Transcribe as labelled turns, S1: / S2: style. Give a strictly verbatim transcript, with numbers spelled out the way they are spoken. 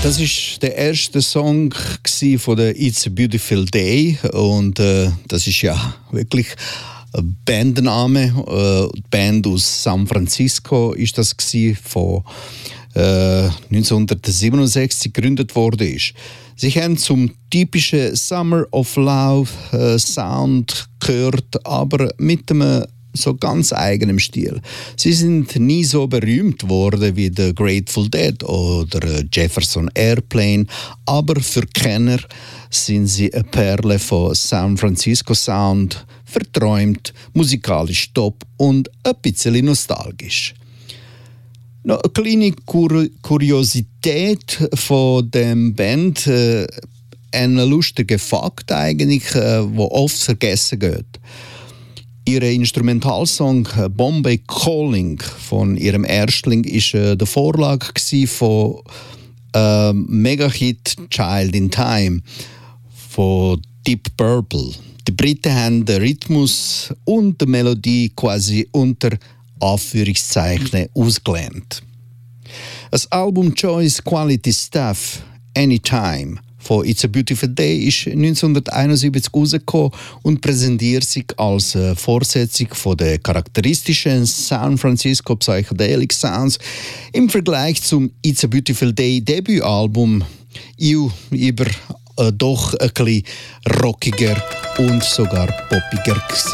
S1: Das ist der erste Song von der It's a Beautiful Day und äh, das ist ja wirklich ein Bandname. Äh, die Band aus San Francisco ist das gsi, von äh, neunzehnhundertsiebenundsechzig gegründet worden ist. Sie haben zum typischen Summer of Love äh, Sound gehört, aber mit einem so ganz eigenem Stil. Sie sind nie so berühmt worden wie The Grateful Dead oder Jefferson Airplane, aber für Kenner sind sie eine Perle von San Francisco Sound, verträumt, musikalisch top und ein bisschen nostalgisch. Noch eine kleine Kur- Kuriosität von dem Band, äh, ein lustiger Fakt eigentlich, äh, wo oft vergessen geht. Ihr Instrumentalsong «Bombay Calling» von ihrem Erstling war äh, der Vorlage von äh, Mega-Hit «Child in Time» von Deep Purple. Die Briten haben den Rhythmus und die Melodie quasi unter Anführungszeichen ausgelernt. Das Album «Choice Quality Stuff Anytime» von It's a Beautiful Day ist neunzehnhunderteinundsiebzig rausgekommen und präsentiert sich als äh, Fortsetzung von der charakteristischen San Francisco Psychedelic Sounds im Vergleich zum It's a Beautiful Day Debütalbum über äh, doch ein bisschen rockiger und sogar poppiger gewesen.